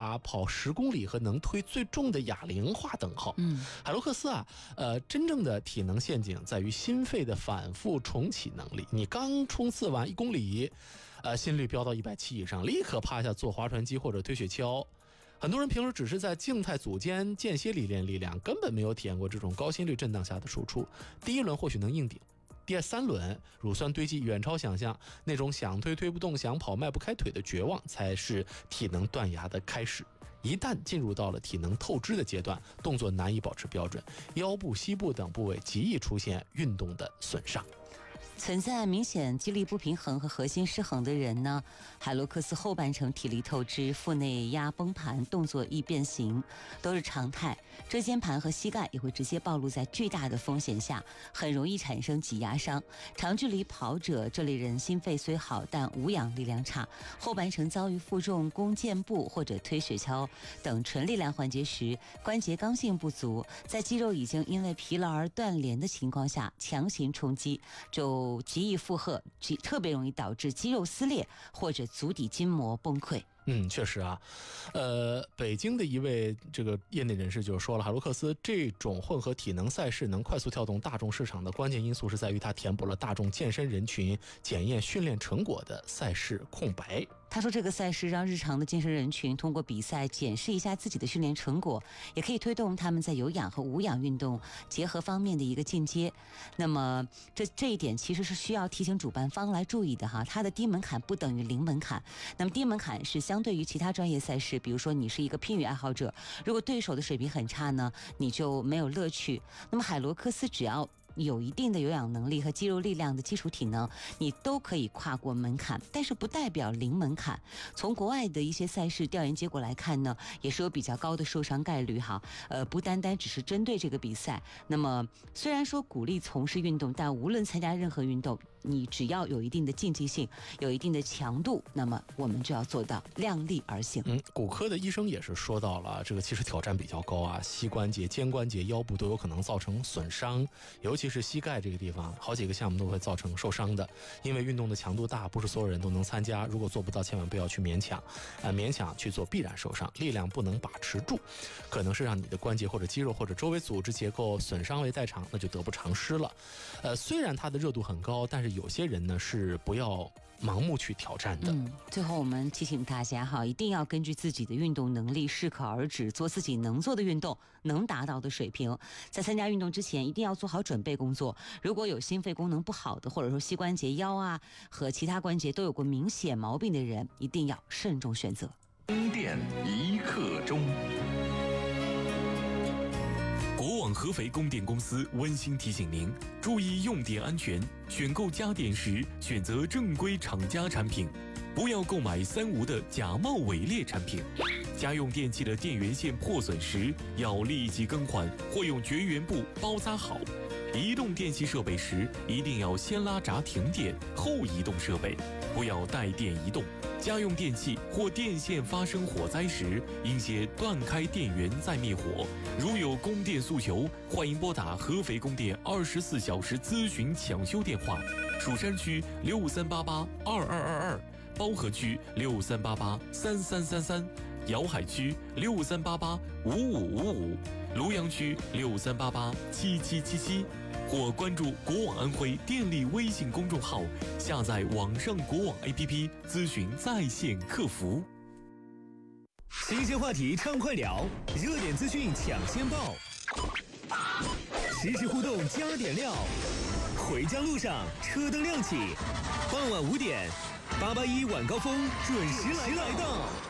把跑10公里和能推最重的哑铃划等号。海洛克斯啊，真正的体能陷阱在于心肺的反复重启能力。你刚冲刺完1公里，心率飙到170以上，立刻趴下做划船机或者推雪橇。很多人平时只是在静态组间间歇里练力量，根本没有体验过这种高心率震荡下的输出。第1轮或许能硬顶，第3轮乳酸堆积远超想象，那种想推推不动、想跑迈不开腿的绝望，才是体能断崖的开始。一旦进入到了体能透支的阶段，动作难以保持标准，腰部、膝部等部位极易出现运动的损伤。 存在明显肌力不平衡和核心失衡的人呢，海洛克斯后半程体力透支、腹内压崩盘、动作易变形都是常态。椎间盘和膝盖也会直接暴露在巨大的风险下，很容易产生挤压伤。长距离跑者这类人心肺虽好，但无氧力量差，后半程遭遇负重弓箭步或者推雪橇等纯力量环节时，关节刚性不足，在肌肉已经因为疲劳而断连的情况下，强行冲击就极易负荷，特别容易导致肌肉撕裂或者足底筋膜崩溃。 确实啊，北京的一位这个业内人士就说了，海洛克斯这种混合体能赛事能快速跳动大众市场的关键因素是在于它填补了大众健身人群检验训练成果的赛事空白。 他说这个赛事让日常的健身人群通过比赛检视一下自己的训练成果，也可以推动他们在有氧和无氧运动结合方面的一个进阶。那么这一点其实是需要提醒主办方来注意的哈，它的低门槛不等于零门槛。那么低门槛是相对于其他专业赛事，比如说你是一个拼羽爱好者，如果对手的水平很差呢，你就没有乐趣。那么海洛克斯只要有一定的有氧能力和肌肉力量的基础体能，你都可以跨过门槛，但是不代表零门槛。从国外的一些赛事调研结果来看呢，也是有比较高的受伤概率哈。不单单只是针对这个比赛。那么虽然说鼓励从事运动，但无论参加任何运动，你只要有一定的竞技性，有一定的强度，那么我们就要做到量力而行。 骨科的医生也是说到了，这个其实挑战比较高啊，膝关节、肩关节、腰部都有可能造成损伤，尤其是膝盖这个地方，好几个项目都会造成受伤的。因为运动的强度大，不是所有人都能参加，如果做不到，千万不要去勉强，勉强去做必然受伤，力量不能把持住，可能是让你的关节或者肌肉或者周围组织结构损伤为代偿，那就得不偿失了。虽然它的热度很高，但是有些人呢是不要盲目去挑战的。 最后我们提醒大家哈，一定要根据自己的运动能力适可而止，做自己能做的运动，能达到的水平。在参加运动之前，一定要做好准备工作。如果有心肺功能不好的，或者说膝关节、腰啊和其他关节都有过明显毛病的人，一定要慎重选择。 充电一刻钟。国网合肥供电公司温馨提醒您，注意用电安全，选购家电时选择正规厂家产品，不要购买3无的假冒伪劣产品。家用电器的电源线破损时，要立即更换或用绝缘布包扎好。移动电器设备时，一定要先拉闸停电，后移动设备，不要带电移动。家用电器或电线发生火灾时，应先断开电源再灭火。如有供电诉求，欢迎拨打合肥供电24小时咨询抢修电话：蜀山区63882222，包河区63883333，瑶海区63885555，庐阳区63887777，或关注国网安徽电力微信公众号，下载网上国网 APP 咨询在线客服。 新鲜话题畅快聊，热点资讯抢先报，实时互动加点料。回家路上车灯亮起，傍晚5点，881晚高峰准时来到。